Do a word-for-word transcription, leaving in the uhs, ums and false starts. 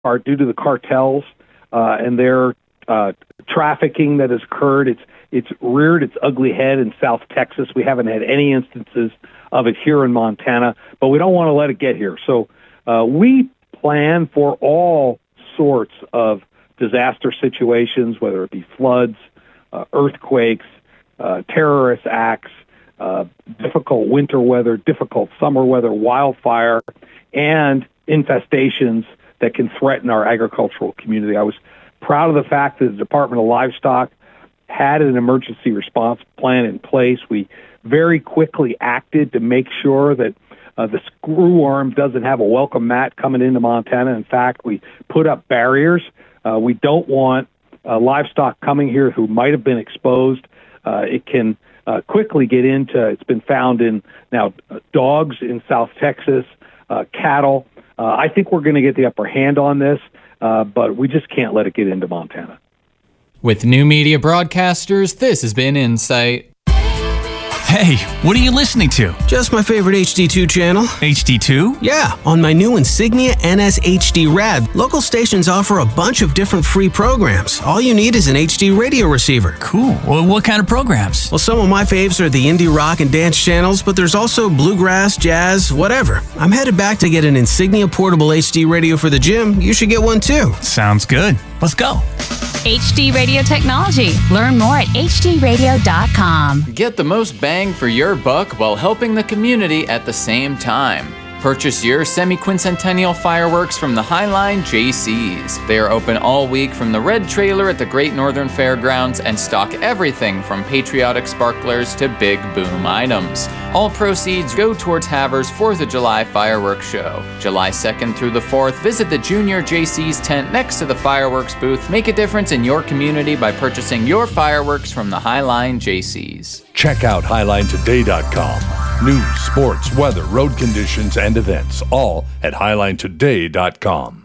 are due to the cartels uh, and their uh, trafficking that has occurred. It's it's reared its ugly head in South Texas. We haven't had any instances of it here in Montana, but we don't want to let it get here. So uh, we plan for all sorts of disaster situations, whether it be floods, uh, earthquakes, uh, terrorist acts, uh, difficult winter weather, difficult summer weather, wildfire, and infestations that can threaten our agricultural community. I was proud of the fact that the Department of Livestock had an emergency response plan in place. We very quickly acted to make sure that uh, the screwworm doesn't have a welcome mat coming into Montana. In fact, we put up barriers. Uh, we don't want uh, livestock coming here who might have been exposed. Uh, it can uh, quickly get into, it's been found in now uh, dogs in South Texas, uh, cattle. Uh, I think we're going to get the upper hand on this, uh, but we just can't let it get into Montana. With New Media Broadcasters, this has been Insight. Hey, what are you listening to? Just my favorite H D two channel. H D two? Yeah, on my new Insignia N S H D Rad, local stations offer a bunch of different free programs. All you need is an H D radio receiver. Cool. Well, what kind of programs? Well, some of my faves are the indie rock and dance channels, but there's also bluegrass, jazz, whatever. I'm headed back to get an Insignia portable H D radio for the gym. You should get one too. Sounds good. Let's go. H D Radio Technology. Learn more at H D radio dot com. Get the most bang for your buck while helping the community at the same time. Purchase your semi-quincentennial fireworks from the Highline J Cs. They are open all week from the Red Trailer at the Great Northern Fairgrounds and stock everything from patriotic sparklers to big boom items. All proceeds go towards Havre's fourth of July fireworks show. July second through the fourth, visit the Junior J C's tent next to the fireworks booth. Make a difference in your community by purchasing your fireworks from the Highline J Cs. Check out highline today dot com. News, sports, weather, road conditions, and events, all at highline today dot com.